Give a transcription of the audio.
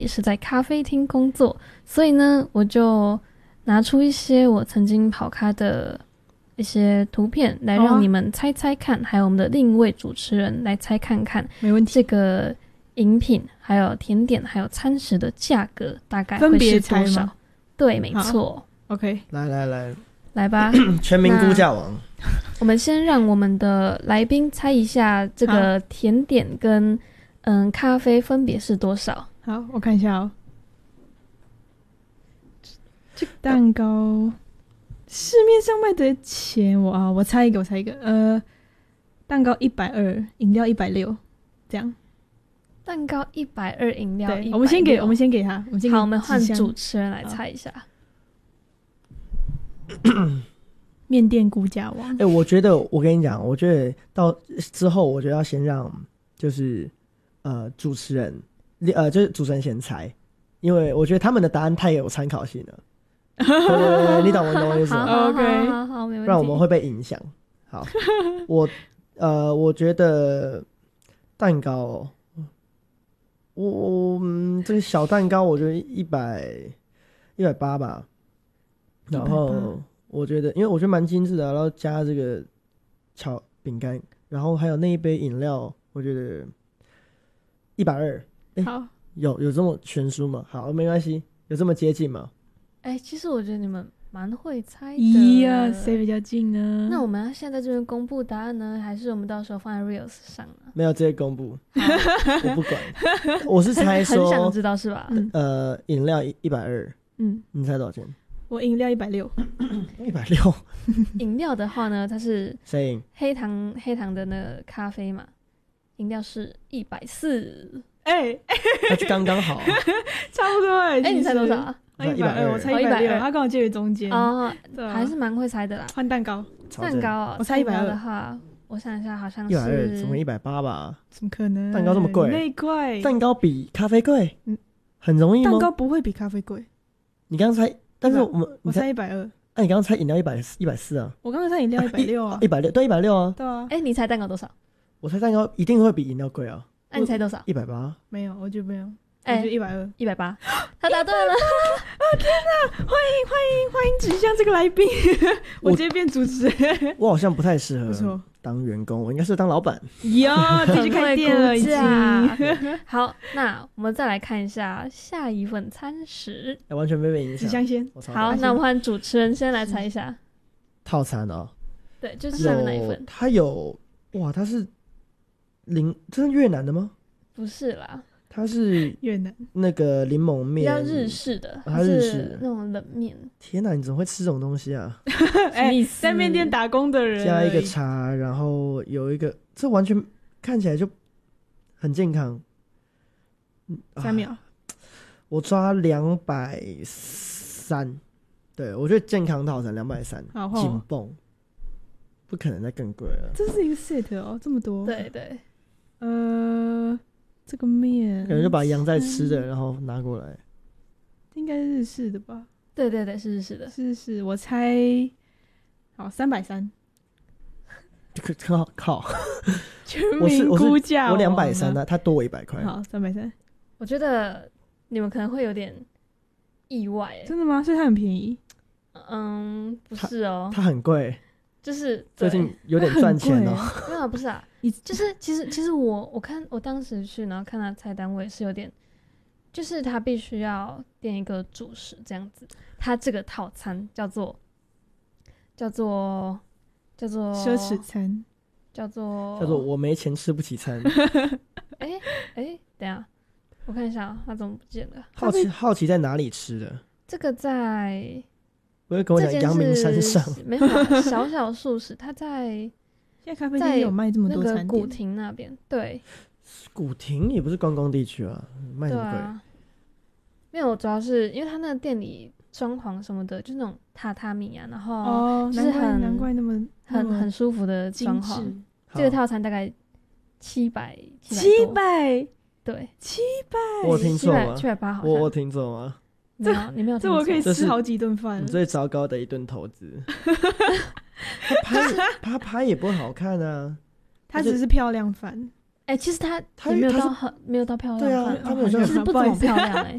也是在咖啡厅工作，所以呢，我就拿出一些我曾经跑咖的一些图片来让你们猜猜看，还有我们的另一位主持人来猜看看， 没问题。 这个饮品、还有甜点、还有餐食的价格大概会是多少？对，没错。 OK， 来吧， 全民估价王。 我们先让我们的来宾猜一下这个甜点跟咖啡分别是多少。 好，我看一下哦。这个蛋糕市面上卖的钱，我猜一个，蛋糕120，饮料160，这样。 蛋糕120，饮料160。 我们先给他。 好，我们换主持人来猜一下。 面店估价王。 我觉得我跟你讲，我觉得到之后，我觉得要先让就是主持人就是主持人先猜，因为我觉得他们的答案太有参考性了。对，你懂我意思吗？ OK， 好，没问题。 不然我们会被影响。好，我觉得蛋糕，这个小蛋糕我觉得180吧。然后我觉得，因为我觉得蛮精致的，然后加这个巧饼干，然后还有那一杯饮料，我觉得120。 好， 有这么悬殊吗？好，没关系，有这么接近吗？ 其实我觉得你们蛮会猜的。 呀，谁比较近呢？ 那我们要现在这边公布答案呢，还是我们到时候放在 Reels 上呢？ 没有，直接公布。我不管。我是猜说， 很想知道是吧？ 饮料120。你猜多少钱？ 我饮料160。 160。 饮料的话呢，它是谁赢？ 黑糖的那个咖啡嘛，饮料是140。 那就刚刚好。 差不多。 你猜多少啊 ？120，我猜160，他跟我介于中间。 还是蛮会猜的啦。 换蛋糕我猜120的话，我想一下，好像是 120，怎么180吧？ 怎么可能？ 蛋糕这么贵？ 那块蛋糕比咖啡贵？很容易吗？ 蛋糕不会比咖啡贵。 你刚刚猜，但是我猜120。 你刚刚猜饮料140啊？ 我刚才猜饮料160啊。 160，对，160啊。 对啊。 你猜蛋糕多少？ 我猜蛋糕一定会比饮料贵啊。 那你猜多少 ？180。 没有，我觉得没有。我觉得120。 他答对了。 天哪！欢迎指向这个来宾。我直接变主持人。 我好像不太适合当员工，我应该是当老板。 自己开店了已经。 好，那我们再来看一下下一份餐食。 完全没被影响。 纸箱先。 好，那我们换主持人先来猜一下套餐哦。 对，就是下面哪一份？ 它有它是这是越南的吗？ 不是啦。 它是越南那个柠檬面， 比较日式的， 它日式那种冷面。 天哪，你怎么会吃这种东西啊？ 在面店打工的人加一个茶，然后有一个，这完全看起来就很健康。 3秒， 我抓230。对，我觉得健康套餐230，紧绷，不可能再更贵了。 这是一个 set 哦，这么多。 对， 这个面可能就把洋在吃的，然后拿过来。 应该是日式的吧？ 对，是日式的。 是，我猜好330。 靠！ 全民估价， 我230啊，他多我100块。 好，330。 我觉得你们可能会有点意外。 真的吗？所以它很便宜？ 不是哦， 它很贵。 就是最近有点赚钱哦。 没有，不是啊，就是其实我看我当时去，然后看他菜单，我也是有点，就是他必须要点一个主食这样子。他这个套餐叫做奢侈餐， 叫做我没钱吃不起餐。 等一下我看一下他怎么不见了。 好奇在哪里吃的？ 这个在。 不会跟我讲阳明山上没有小素食，它在现在咖啡店有卖这么多餐点。 那个古亭那边，对， 古亭也不是观光地区啊，卖什么贵？ 没有，主要是因为它那个店里装潢什么的，就是那种榻榻米啊，然后就是难怪那么很舒服的装潢。这个套餐大概700，对 ，700。 我听错吗 ？780好像。 我听错吗？ 你没有听错？ 这我可以吃好几顿饭。 你最糟糕的一顿投资。他拍也不会好看啊。 他只是漂亮饭。 其实它也没有到漂亮， 对啊，它没有像其实不怎么漂亮